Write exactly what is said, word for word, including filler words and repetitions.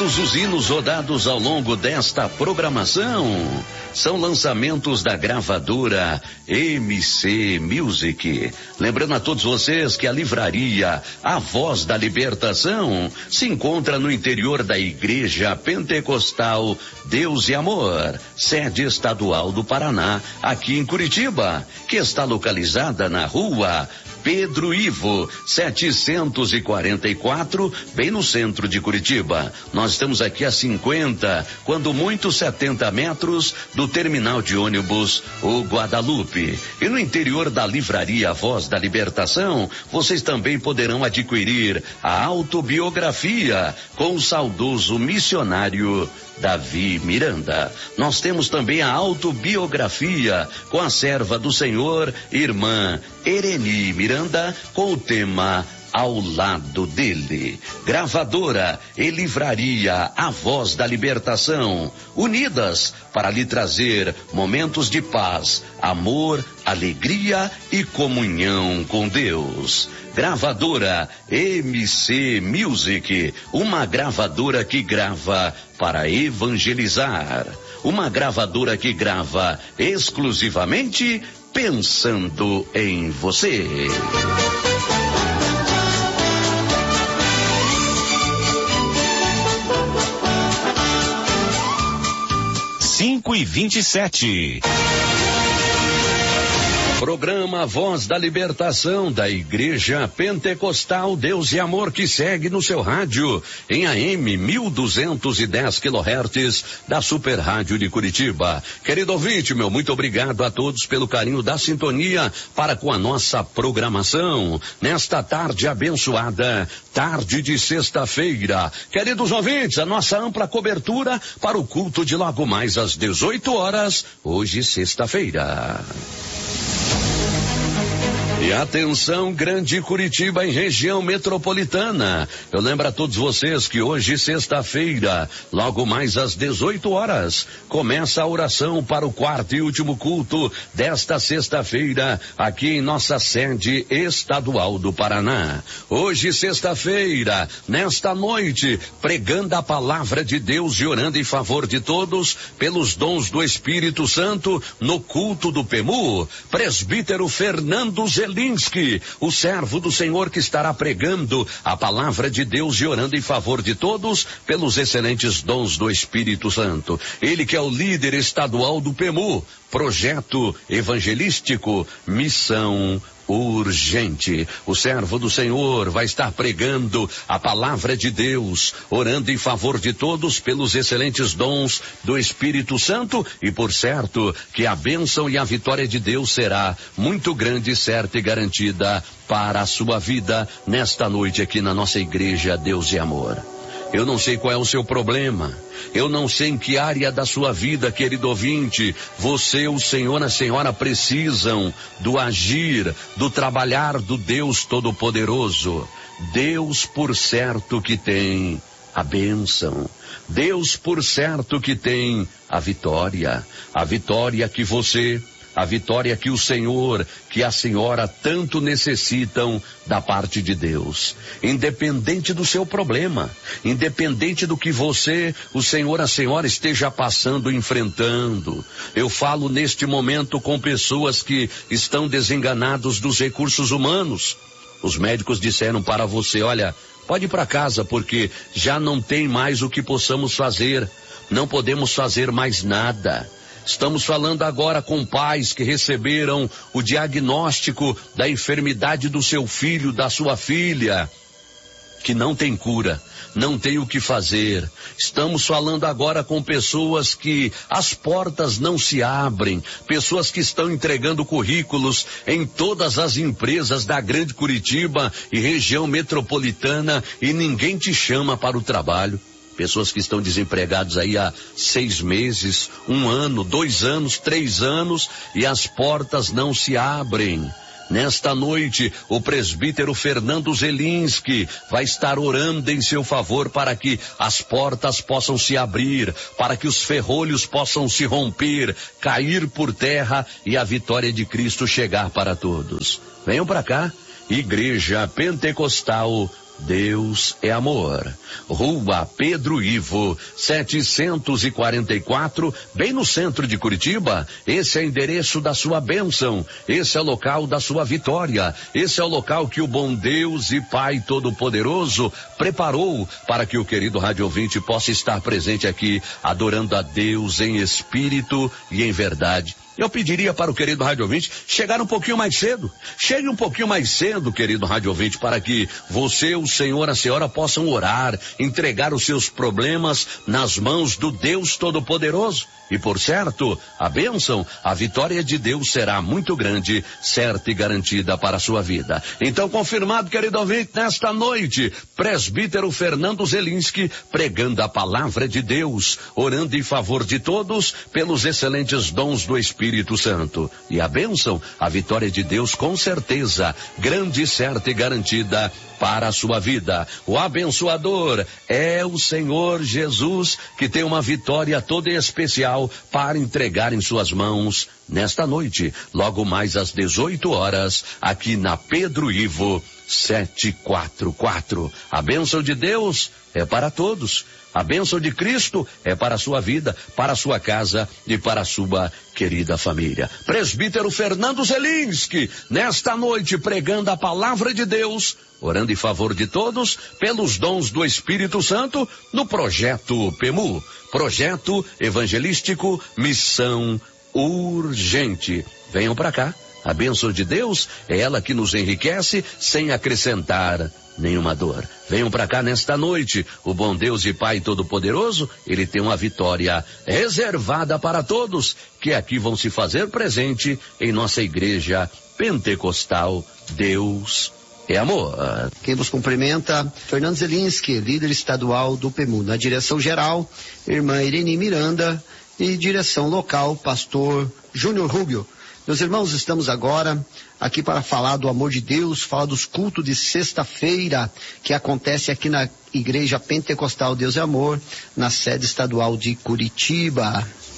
Todos os hinos rodados ao longo desta programação são lançamentos da gravadora M C Music. Lembrando a todos vocês que a livraria A Voz da Libertação se encontra no interior da Igreja Pentecostal Deus e Amor, sede estadual do Paraná, aqui em Curitiba, que está localizada na rua Pedro Ivo, setecentos e quarenta e quatro, bem no centro de Curitiba. Nós estamos aqui a cinquenta, quando muito setenta metros do terminal de ônibus O Guadalupe. E no interior da livraria Voz da Libertação, vocês também poderão adquirir a autobiografia com o saudoso missionário Davi Miranda. Nós temos também a autobiografia com a serva do Senhor, irmã Ereni Miranda, com o tema Ao Lado Dele. Gravadora e livraria A Voz da Libertação, unidas para lhe trazer momentos de paz, amor, alegria e comunhão com Deus. Gravadora M C Music, uma gravadora que grava para evangelizar, uma gravadora que grava exclusivamente pensando em você. Cinco e vinte e sete. Programa Voz da Libertação da Igreja Pentecostal Deus e Amor, que segue no seu rádio em A M mil duzentos e dez quilohertz da Super Rádio de Curitiba. Querido ouvinte, meu muito obrigado a todos pelo carinho da sintonia para com a nossa programação nesta tarde abençoada, tarde de sexta-feira. Queridos ouvintes, a nossa ampla cobertura para o culto de logo mais às dezoito horas, hoje sexta-feira. E atenção, Grande Curitiba em região metropolitana. Eu lembro a todos vocês que hoje, sexta-feira, logo mais às dezoito horas, começa a oração para o quarto e último culto desta sexta-feira, aqui em nossa sede estadual do Paraná. Hoje, sexta-feira, nesta noite, pregando a palavra de Deus e orando em favor de todos, pelos dons do Espírito Santo, no culto do P E M U, presbítero Fernando Zelinski, o servo do Senhor que estará pregando a palavra de Deus e orando em favor de todos pelos excelentes dons do Espírito Santo. Ele que é o líder estadual do P E M U, Projeto Evangelístico Missão Urgente. O servo do Senhor vai estar pregando a palavra de Deus, orando em favor de todos pelos excelentes dons do Espírito Santo, e por certo que a bênção e a vitória de Deus será muito grande, certa e garantida para a sua vida nesta noite aqui na nossa igreja Deus e Amor. Eu não sei qual é o seu problema, eu não sei em que área da sua vida, querido ouvinte, você, o Senhor, a senhora precisam do agir, do trabalhar do Deus Todo-Poderoso. Deus por certo que tem a bênção, Deus por certo que tem a vitória, a vitória que você, a vitória que o Senhor, que a senhora tanto necessitam da parte de Deus. Independente do seu problema, independente do que você, o Senhor, a senhora esteja passando, enfrentando. Eu falo neste momento com pessoas que estão desenganados dos recursos humanos. Os médicos disseram para você, olha, pode ir para casa porque já não tem mais o que possamos fazer. Não podemos fazer mais nada. Estamos falando agora com pais que receberam o diagnóstico da enfermidade do seu filho, da sua filha, que não tem cura, não tem o que fazer. Estamos falando agora com pessoas que as portas não se abrem, pessoas que estão entregando currículos em todas as empresas da Grande Curitiba e região metropolitana e ninguém te chama para o trabalho. Pessoas que estão desempregados aí há seis meses, um ano, dois anos, três anos e as portas não se abrem. Nesta noite, o presbítero Fernando Zelinski vai estar orando em seu favor para que as portas possam se abrir, para que os ferrolhos possam se romper, cair por terra e a vitória de Cristo chegar para todos. Venham para cá, Igreja Pentecostal Deus é amor. Rua Pedro Ivo, setecentos e quarenta e quatro, bem no centro de Curitiba. Esse é o endereço da sua bênção. Esse é o local da sua vitória. Esse é o local que o bom Deus e Pai Todo-Poderoso preparou para que o querido rádio ouvinte possa estar presente aqui, adorando a Deus em espírito e em verdade. Eu pediria para o querido rádio ouvinte chegar um pouquinho mais cedo. Chegue um pouquinho mais cedo, querido rádio ouvinte, para que você, o senhor, a senhora possam orar, entregar os seus problemas nas mãos do Deus Todo-Poderoso. E por certo, a bênção, a vitória de Deus será muito grande, certa e garantida para a sua vida. Então, confirmado, querido ouvinte, nesta noite, presbítero Fernando Zelinski pregando a palavra de Deus, orando em favor de todos pelos excelentes dons do Espírito Santo. E a bênção, a vitória de Deus com certeza, grande, certa e garantida para a sua vida. O abençoador é o Senhor Jesus, que tem uma vitória toda especial para entregar em suas mãos nesta noite, logo mais às dezoito horas, aqui na Pedro Ivo setecentos e quarenta e quatro. A bênção de Deus é para todos. A bênção de Cristo é para a sua vida, para a sua casa e para a sua querida família. Presbítero Fernando Zelinski, nesta noite pregando a palavra de Deus, orando em favor de todos pelos dons do Espírito Santo no projeto P E M U, Projeto Evangelístico Missão Urgente. Venham para cá. A bênção de Deus é ela que nos enriquece sem acrescentar nenhuma dor. Venham para cá nesta noite. O bom Deus e Pai Todo-Poderoso, Ele tem uma vitória reservada para todos que aqui vão se fazer presente em nossa igreja pentecostal. Deus é amor. Quem vos cumprimenta, Fernando Zelinski, líder estadual do P E M U. Na direção geral, irmã Irene Miranda, e direção local, pastor Júnior Rubio. Meus irmãos, estamos agora aqui para falar do amor de Deus, falar dos cultos de sexta-feira que acontece aqui na Igreja Pentecostal Deus é Amor, na sede estadual de Curitiba.